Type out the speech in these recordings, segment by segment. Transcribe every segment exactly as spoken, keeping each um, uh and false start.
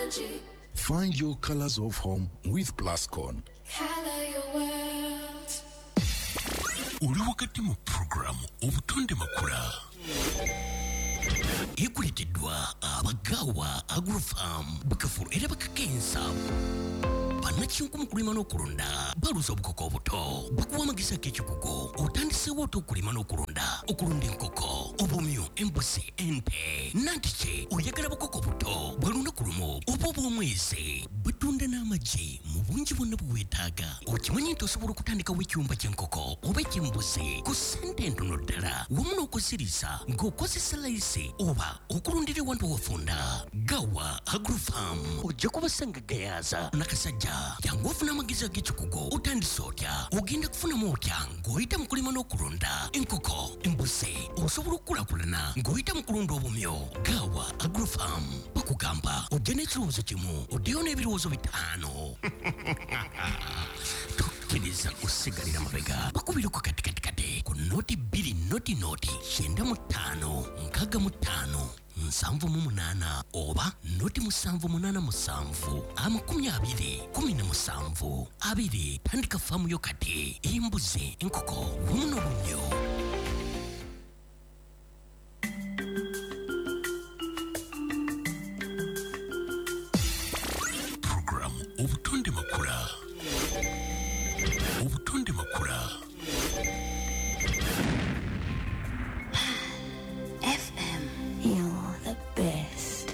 magic. Find your colors of home with Plascon. Color your world. Uli wakati mu program obutonde makula. Ekuletedwa abagawa Agrofarm bakafuru era bakakensa. Banachingu mukulima n'okulunda baluza obukoko obuto bakuwa amagisa k'ekikugo otandisewo okulima n'okulunda okulunda enkoko obumyu embuzi ente nantiki oyagala bukoko buto bwalunda kulumo oba obw'omwezi batunda n'amagi mu bungi bwonna bweetaaga okimanyi nti osobola okutandikawo ekyumba ky'enkoko oba eky'embuzi ku ssente entono ddala wamu n'okuziriza ng'okozesa layisi oba okulundira ewantu wafunda. Gawa Agrofarm ojja kubasanga gayaza nakasajja yangu ofuna amagezi ag'ekikugo otandise otya ogenda kufunamu otya ng'oyita mu kulima n'okulunda enkoko embuzi osobola okukulakulana ng'oyita mu kulunda obumyo. Gawa Agrofarm bakugamba ojja n'ekirowoozo kimu oddeyo n'ebirowoozo bitaano tokkiriza kusigalira mabega bakubireko katikatikati ku noti bbiri noti noti kyenda mu ttaano nkaaga mu ttaano nsanvu mu munaana oba noti musanvu munaana musanvu amakumi abiri kumi na musanvu abiri. Tandika faamu yo kati embuzi enkoko wamu n'obumyo. Program obutonde makula obutonde makula. F M, you're the best.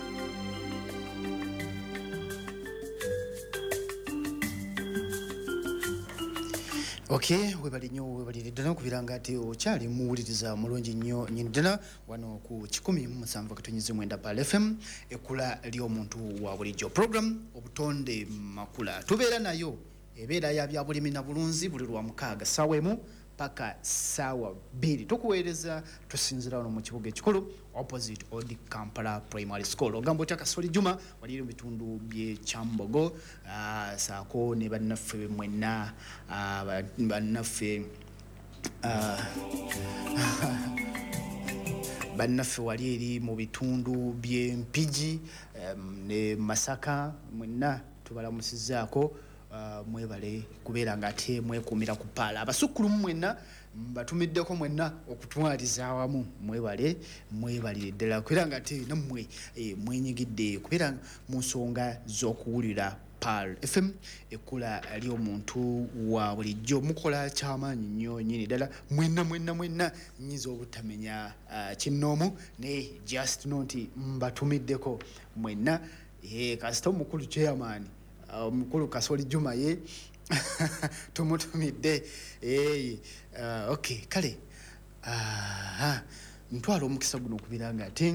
Okay, webali nnyo webali ddala kubiranga ati okyali muwuliriza mulungi nnyo nnyini ddala wano ku kikumi mu musanvu katonyize mwenda Pal F M ekula ly'omuntu wa bulijjo. Program obutonde makula tubeera nayo ebeera ya bya bulimi na bulunzi buli lwa mukaaga ssaawa emu paka ssaawa bbiri tukuweereza tusinzira wano mu kibuga ekikulu opposite Old Kampala Primary School. Ogamba otya Kasoli Juma wali mu bitundu by'e Kyambogo uh, saako ne bannaffe mwenna uh, bannaffe uh, bannaffe wali eri mu bitundu by'e Mpigi um, ne Masaka mwenna tubalamusizaako. Uh, mwebale kubeera nga ate mwekuumira ku Paala. Abasukkulu mwenna batumiddeko mwenna okutwaliza awamu mwebale mwebalire ddala kubeera nga ate nammwe e, mwenyigidde kubeera mu nsonga z'okuwulira Pal F M ekula ly'omuntu wa bulijjo. Mukola kyamaanyi nnyo nnyini ddala mwenna mwenna mwenna nyiza obutamenya uh, kinnoomu ne just not mbatumiddeko mwenna e, kasita omukulu chairman omukulu uh, Kasoli Juma ye tumutumidde eh uh, okay kale ah uh, ntwala omukisa guno okubiranga ate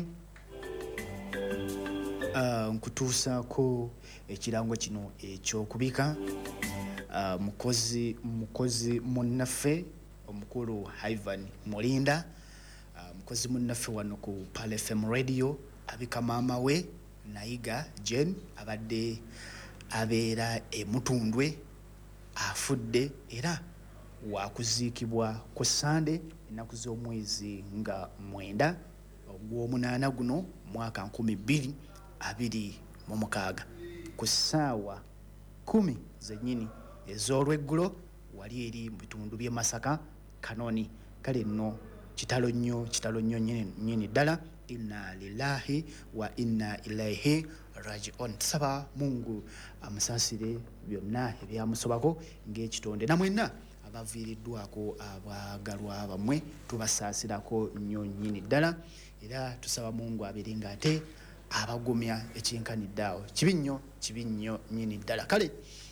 uh, nkutuusaako ekirango kino ekyokubika uh, mukozi mukozi munnaffe omukulu Ivan Mulinda uh, mukozi munnaffe wano ku Pal F M radio abika maama we Nayiga Jen abadde abeera emutundwe afudde era wakuziikibwa ku Sande ennaku z'omwezi nga mwenda ogw'omunaana guno mwaka nkumi bbiri abiri mu mukaaga ku ssaawa kumi zennyini ez'olweggulo wali eri mu bitundu by'e Masaka Kanoni. Kale nno kitalo nnyo kitalo nnyo nnyini ddala. Inna lillahi wa inna ilaihi raji'un. Tusaba Mungu amusaasire byonna ebyamusobako ng'ekitonde namwenna abaviiriddwako abagalwa bamwe tubasaasirako nnyo nnyini ddala era tusaba Mungu abeere ng'ate abagumya ekyenkaniddeawo kibi nnyo kibi nnyo nnyini ddala. Kale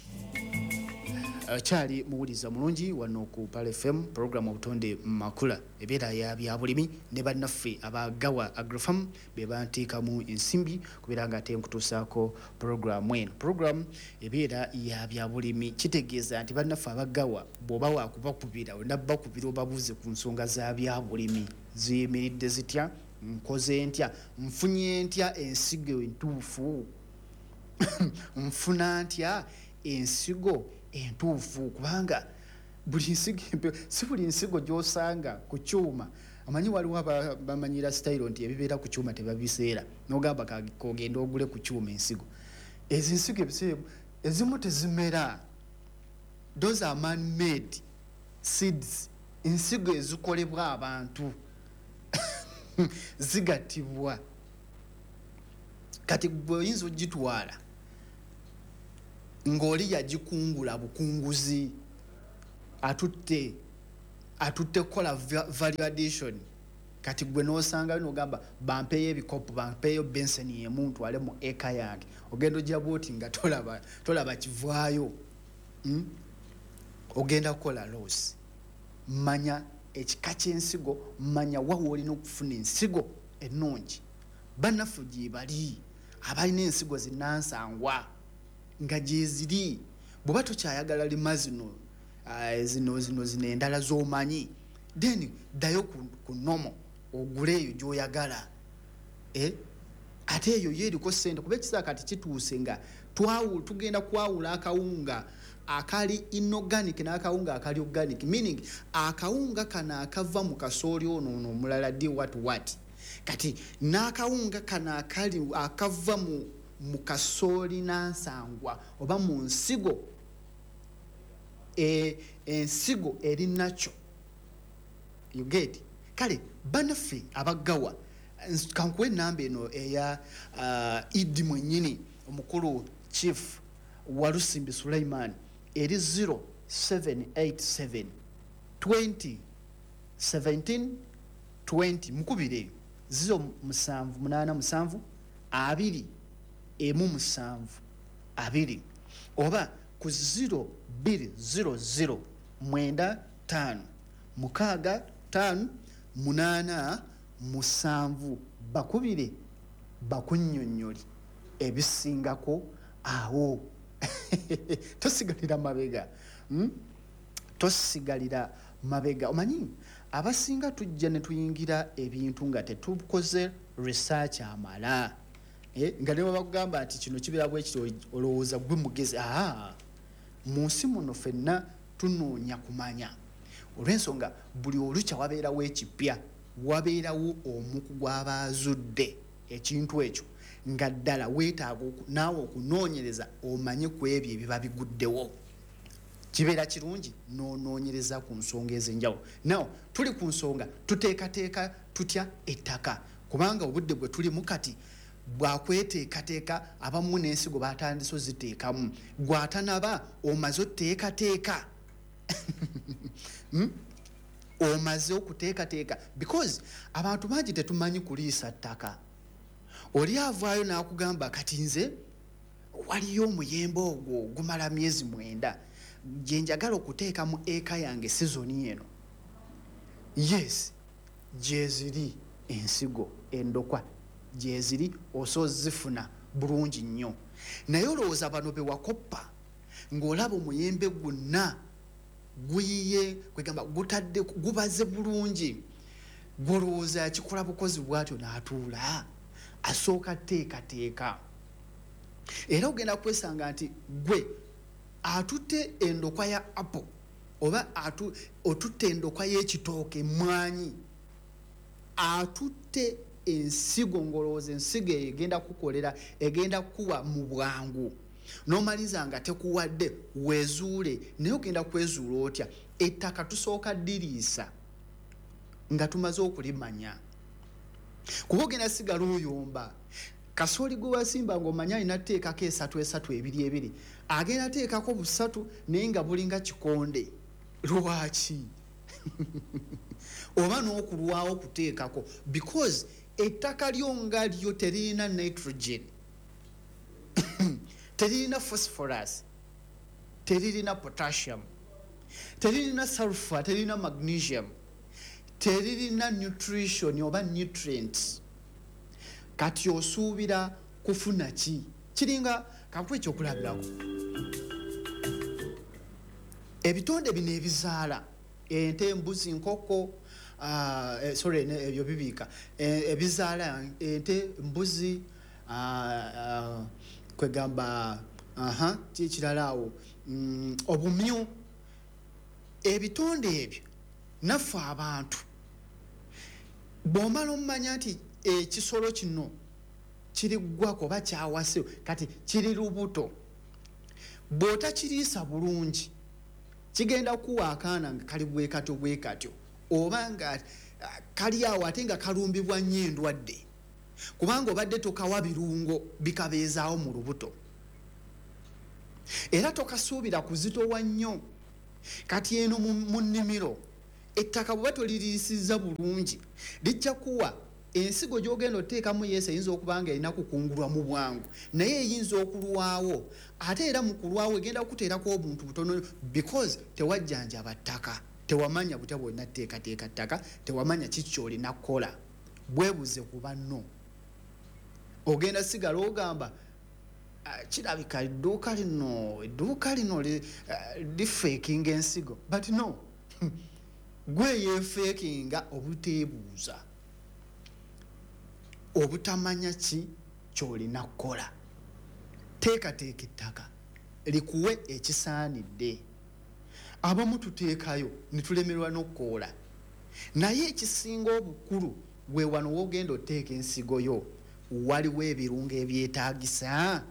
Achali muwuliza mulungi wano ku Pal F M program obutonde makula ebeera ya bya bulimi ne bannaffe abagawa Agrofarm be banteekamu ensimbi kubeera nga ate nkutuusaako program eno. Program ebeera ya bya bulimi kitegeeza nti bannaffe abagawa bw'oba wakubakubira onabakubira obabuuze ku nsonga za bya bulimi ziyimiridde zitya nkoze ntya nfunye ntya ensigo entuufu nfuna ntya ensigo entuufu kubanga buli nsigo si buli nsigo gy'osanga ku kyuma amanyi waliwo bamanyira style nti ebibeera ku kyuma tebabiseera n'ogamba kogenda ogule ku kyuma ensigo ezi ensigo ebiseera ezimu tezimera those are man made seeds ensigo ezikolebwa abantu zigatibwa kati gwe oyinza ogitwala ng'oli yagikungula bukunguzi atutte atutte kola value addition kati gwe n'osanga n'ogamba bampeeyo ebikopo bampeeyo benseni emu ntwale mu eka yange ogenda ojja bwoti nga tolaba tolaba kivaayo hmm? ogenda kukola loss manya ekika ky'ensigo manya wawo olina okufuna ensigo ennungi bannaffe gye bali abalina ensigo zinnansangwa nga gye ziri bw'oba tokyayagala lima zino uh, zino zino zino endala z'omanyi then ddayo ku, ku nomo ogule eyo gy'oyagala eh? ate eyo yeeriko ssente kuba ekiseera kati kituuse nga tugenda kwawula akawunga akali inorganic n'akawunga akali organic meaning akawunga kana akava mu kasooli ono ono omulala di what what kati n'akawunga kana akali akava mu mu kasooli nansangwa oba mu nsigo e ensigo eri nakyo you get kale banaffe abagawa kankuwe namba eno eya uh, Idi mwennyini omukulu chief Walusimbi Sulaiman eri zero seven eight seven twenty seventeen twenty mukubire zero musanvu munana musanvu abiri emu musanvu abiri oba ku zero biri zero zero mwenda tano mukaga tano munana musanvu bakubire bakunnyonnyoli ebisingako awo tosigalira mabega hmm? tosigalira mabega omanyi abasinga tujja ne tuyingira ebintu nga tetukoze research amala eh nga ne bagamba ati kino kibira bwe kiro olowooza gwe mugezi ah munsi muno fenna tunoonya kumanya olw'ensonga buli olucha wabeerawo ekipya wabeerawo omuku gw'abaazudde ekintu ekyo nga ddala weetaaga naawe okunoonyereza omanye ku ebyo ebiba biguddewo kibeera kirungi n'onoonyereza ku nsonga ez'enjawulo naw tuli ku nsonga tuteekateeka tutya ettaka kubanga obudde bwe tulimu kati bwakweteekateeka abamu n'ensigo batandise oziteekamu gwatanaba omaze oteekateeka hmm? omaze okuteekateeka because abantu bangi tetumanyi kuliisa ttaka oli avaayo n'akugamba kati nze waliyo omuyembe ogwo gumala myezi mwenda gye njagala okuteeka mu eka yange sizoni eno yes gye ziri ensigo endokwa gye ziri osozifuna bulungi nnyo naye olowooza bano be wakoppa ng'olaba omuyembe gwonna guyiye kwegamba gutadde gubaze bulungi gwolowooza yakikola bukozi bwatyo n'atuula asooka teekateeka era ogenda kwesanga nti gwe atutte endokwa ya apple oba atu, otutte endokwa y'ekitooke mwanyi atutte ensigo ngolowooza ensigo egenda kukolera egenda kuwa mu bwangu n'omaliza nga tekuwadde wezuule naye ogenda kwezuula otya ettaka tusooka ddiriisa nga tumaze okulimanya kuba ogenda sigala oyomba kasooli gwe wasimba ng'omanya alina teekako esatu esatu ebiri ebiri agenda teekako busatu naye nga bulinga kikonde lwaki oba n'okulwawo okuteekako because ettaka lyo nga lyo teririna nitrogen teririna phosphorus teririna potassium teririna sulfur teririna magnesium teririna nutrition oba nutrients kati osuubira kufuna ki kiringa kakuwa ekyokulabirako ebitonde bino ebizaala ente embuzi nkoko uh, eh, sorry ebyo bibiika eh, ebizaala ente mbuzi uh, uh, kwegamba aha kikirala awo mm, obumyu ebitonde ebyo naffe abantu bw'omala omanya nti ekisolo kino kiri ggwako oba kyawase kati kiri lubuto bw'otakiriisa bulungi kigenda kuwa akaana nga kali bwe katyo bwe katyo oba nga kali awo ate nga kalumbibwa nnyo endwadde kubanga obadde tokawa birungo bikabeezaawo mu lubuto era tokasuubira kuzitowa nnyo kati eno mu nnimiro ettaka bwe toliriisizza bulungi lijja kuwa ensigo gy'ogenda oteekamu yesu eyinza okuba nga erina kukungulwa mu bwangu naye eyinza okulwawo ate era mu kulwawo egenda kuteerako obuntu butono because tewajjanjaba ttaka tewamanya butya bwonna tteekateeka ttaka tewamanya kiki ky'olina kukola bwebuze ku banno ogenda sigala ogamba kirabika edduuka lino edduuka lino lifeekinga ensigo but no gwe yeefeekinga obuteebuuza obutamanya ki ky'olina kukola teekateeka ettaka likuwe ekisaanidde abamu tuteekayo ne tulemerwa n'okukoola naye ekisinga obukulu bwe wano w'ogenda oteeka ensigo yo waliwo ebirungo ebyetaagisa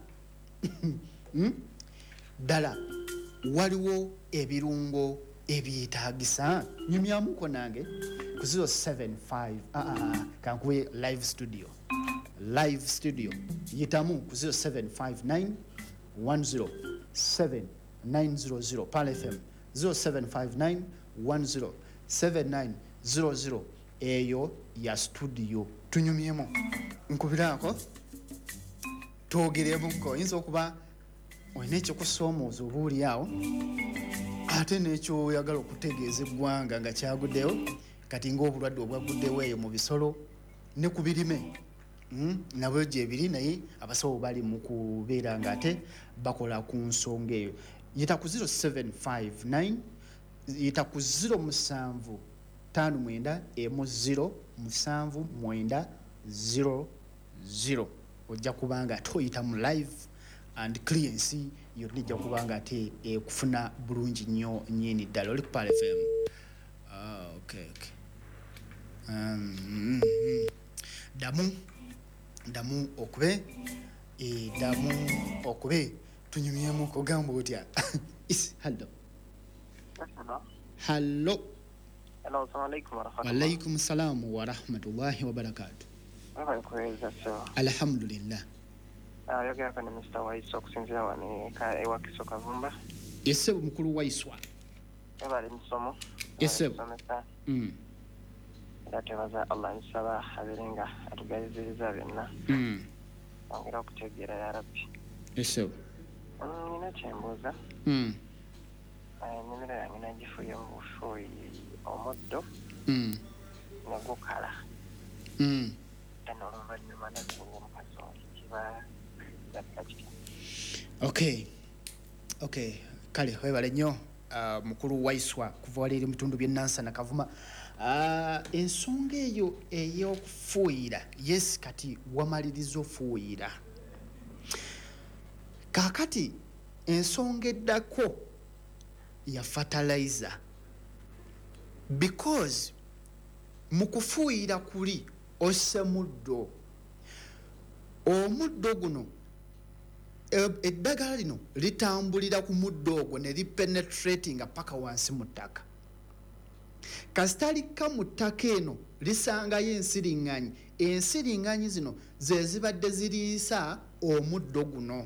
ddala waliwo ebirungo ebyetaagisa nyumyamuko nange ku zero seven five kankuwe live studio live studio yitamu ku zero seven five nine one zero seven nine zero zero Pal F M zero seven five nine one zero seven nine zero zero eyo ya studio tunyumyemu nkubiraako twogeremuko oyinza okuba olina ekyokusoomooza oba oli awo ate n'ekyoyagala okutegeeza eggwanga nga kyaguddewo kati ng'obulwadde obwaguddewo eyo mu bisolo ne ku birime nabyo gyebiri naye abasawo bali mu kubeera nga ate bakola ku nsonga eyo yita ku zero seven five nine yita ku zero musanvu tano mwenda emu zero musanvu mwenda zero zero ojja kubanga toyita mu live and clearance yonna ejja kubanga ate ekufuna bulungi nnyo nnyini ddala oli ku Pal F M. Ah, okay, okay. Um, mm, mm. damu damu okube e damu okube tunyumyemu kugamba otya is hello hello hello assalamu alaikum wa rahmatullahi wa alaikum salam wa rahmatullahi wa barakatuh alhamdulillah ah yogera kana Mister Waiso okusinzira wano ka ewa Kiso Kavumba yese mukulu Waiswa ebali musomo yese mm ndatebaza Allah nsaba abirenga atugayiziriza byonna mm ongera okutegeera ya Rabbi yese nina kyembuuza mm ennimiro yange nagifuye mu bufuuyi omuddo mm negukala mm eno oluvannyuma nakuwa omukazi kiba yakakitya okay okay kale webale nnyo uh, mukulu Waiswa kuva wali eri mutundu by'Nansana Kavuma uh, ensonga eyo ey'okufuuyira yes kati wamaliriza ofuuyira kakati ensonga eddako ya fertilizer because mu kufuuyira kuli osse muddo omuddo guno eddagala lino litambulira ku muddo ogwo ne lipenetratinga paka wansi mu ttaka kasitalika mu ttaka eno lisangayo ensiriŋŋanyi ensiriŋŋanyi zino ze zibadde ziriisa omuddo guno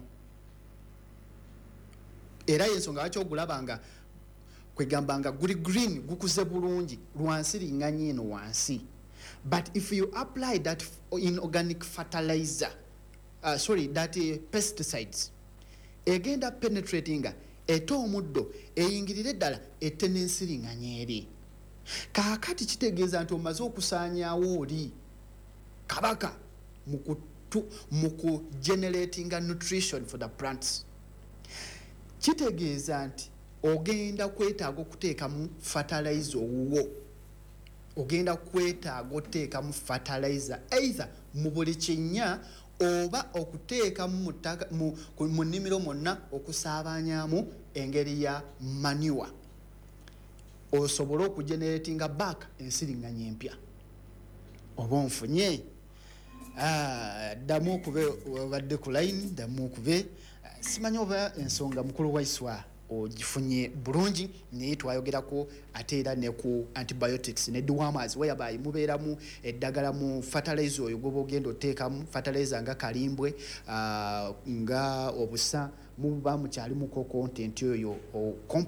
era yensonga lwaki ogulaba nga kwegamba nga guli green gukuze bulungi lwansiriŋŋanyi eno wansi but if you apply that inorganic fertilizer Uh, sorry that uh, pesticides egenda penetrating ete omuddo eyingirire ddala ette n'ensiriŋŋanyi eri kaakati kitegeeza nti omaze okusaanyaawo oli kabaka mu ku generating nutrition for the plants kitegeeza nti ogenda kwetaaga okuteekamu fertilizer owuwo ogenda kwetaaga oteekamu fertilizer either mu buli kinnya oba okuteeka mu mu nnimiro mwonna okusaabaanyamu engeri ya manure osobole okugeneratinga back ensiriŋŋanyi empya oba onfunye ah ddamu okube obadde ku line ddamu okube simanyi oba ensonga mukulu wa iswa ogifunye bulungi naye twayogerako ate era ne ku antibiotics ne dewormers whereby mubeeramu eddagala mu fertilizer oyo gwoba ogenda oteekamu fertilizer nga kalimbwe uh, nga obusa muba mukyali muko content oyo